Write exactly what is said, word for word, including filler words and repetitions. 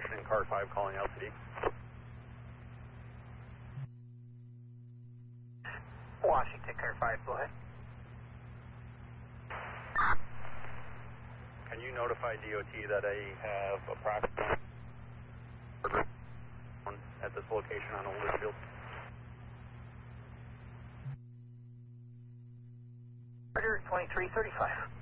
Washington, car five calling L C D. Washington, car five, go ahead. Can you notify D O T that I have approximately at this location on Oldersfield? Roger, twenty-three thirty-five.